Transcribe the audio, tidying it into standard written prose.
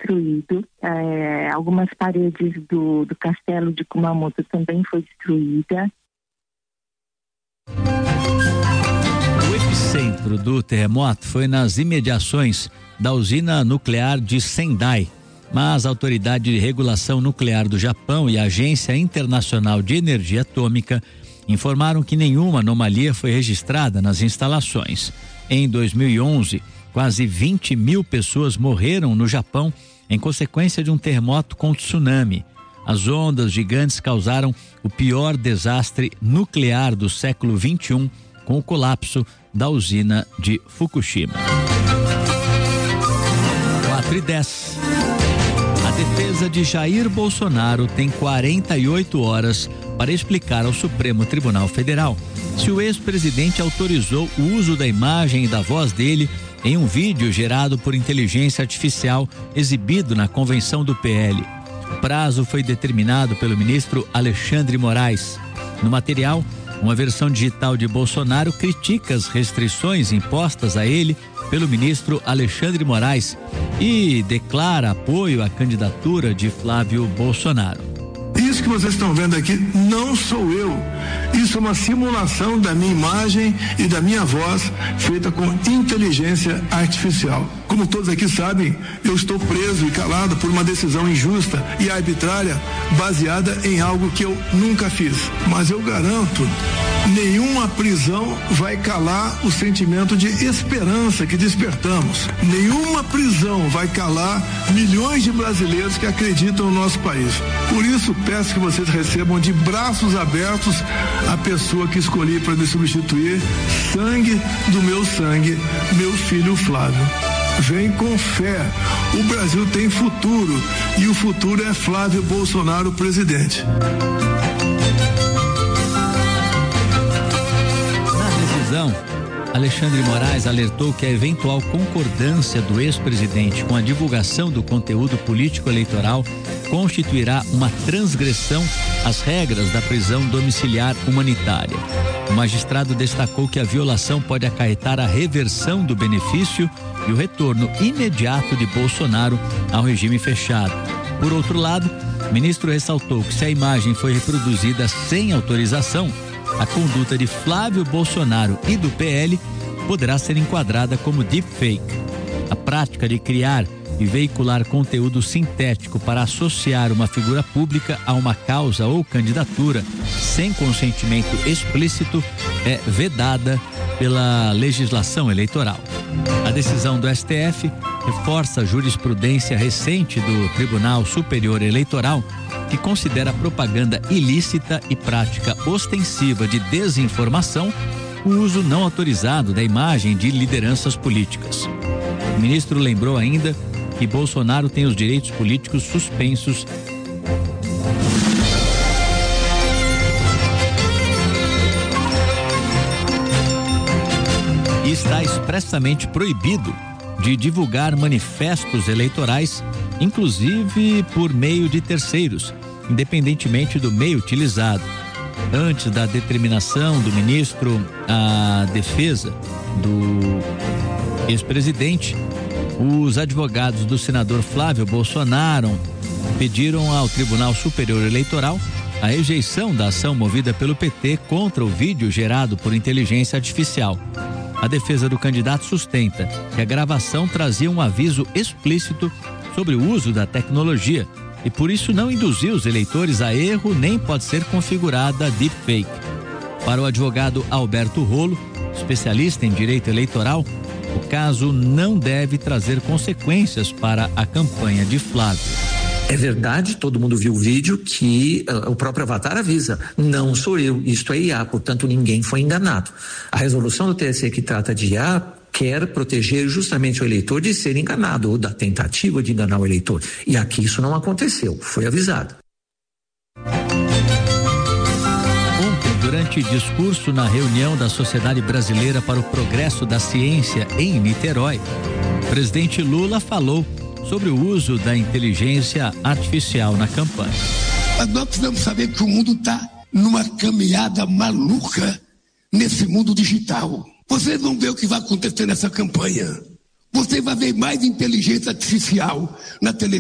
destruído. Algumas paredes do castelo de Kumamoto também foi destruída. O epicentro do terremoto foi nas imediações da usina nuclear de Sendai, mas a Autoridade de Regulação Nuclear do Japão e a Agência Internacional de Energia Atômica informaram que nenhuma anomalia foi registrada nas instalações. Em 2011, quase 20 mil pessoas morreram no Japão em consequência de um terremoto com tsunami. As ondas gigantes causaram o pior desastre nuclear do século XXI, com o colapso da usina de Fukushima. 4:10. A defesa de Jair Bolsonaro tem 48 horas para explicar ao Supremo Tribunal Federal se o ex-presidente autorizou o uso da imagem e da voz dele em um vídeo gerado por inteligência artificial exibido na convenção do PL. O prazo foi determinado pelo ministro Alexandre Moraes. No material, uma versão digital de Bolsonaro critica as restrições impostas a ele pelo ministro Alexandre Moraes e declara apoio à candidatura de Flávio Bolsonaro. Isso que vocês estão vendo aqui não sou eu. Isso é uma simulação da minha imagem e da minha voz feita com inteligência artificial. Como todos aqui sabem, eu estou preso e calado por uma decisão injusta e arbitrária baseada em algo que eu nunca fiz. Mas eu garanto, nenhuma prisão vai calar o sentimento de esperança que despertamos. Nenhuma prisão vai calar milhões de brasileiros que acreditam no nosso país. Por isso, peço que vocês recebam de braços abertos a pessoa que escolhi para me substituir, sangue do meu sangue, meu filho Flávio. Vem com fé. O Brasil tem futuro e o futuro é Flávio Bolsonaro, presidente. Na decisão, Alexandre Moraes alertou que a eventual concordância do ex-presidente com a divulgação do conteúdo político-eleitoral constituirá uma transgressão às regras da prisão domiciliar humanitária. O magistrado destacou que a violação pode acarretar a reversão do benefício e o retorno imediato de Bolsonaro ao regime fechado. Por outro lado, o ministro ressaltou que se a imagem foi reproduzida sem autorização, a conduta de Flávio Bolsonaro e do PL poderá ser enquadrada como deepfake. A prática de criar e veicular conteúdo sintético para associar uma figura pública a uma causa ou candidatura sem consentimento explícito é vedada pela legislação eleitoral. A decisão do STF reforça a jurisprudência recente do Tribunal Superior Eleitoral, que considera propaganda ilícita e prática ostensiva de desinformação o uso não autorizado da imagem de lideranças políticas. O ministro lembrou ainda que Bolsonaro tem os direitos políticos suspensos e está expressamente proibido de divulgar manifestos eleitorais, inclusive por meio de terceiros, independentemente do meio utilizado. Antes da determinação do ministro à defesa do ex-presidente, os advogados do senador Flávio Bolsonaro pediram ao Tribunal Superior Eleitoral a rejeição da ação movida pelo PT contra o vídeo gerado por inteligência artificial. A defesa do candidato sustenta que a gravação trazia um aviso explícito sobre o uso da tecnologia e por isso não induziu os eleitores a erro nem pode ser configurada deepfake. Para o advogado Alberto Rolo, especialista em direito eleitoral, o caso não deve trazer consequências para a campanha de Flávio. É verdade, todo mundo viu o vídeo que o próprio avatar avisa, não sou eu, isto é IA, portanto ninguém foi enganado. A resolução do TSE que trata de IA quer proteger justamente o eleitor de ser enganado ou da tentativa de enganar o eleitor. E aqui isso não aconteceu, foi avisado. Ontem, durante discurso na reunião da Sociedade Brasileira para o Progresso da Ciência em Niterói, o presidente Lula falou sobre o uso da inteligência artificial na campanha. Mas nós precisamos saber que o mundo está numa caminhada maluca nesse mundo digital. Vocês vão ver o que vai acontecer nessa campanha. Você vai ver mais inteligência artificial na televisão.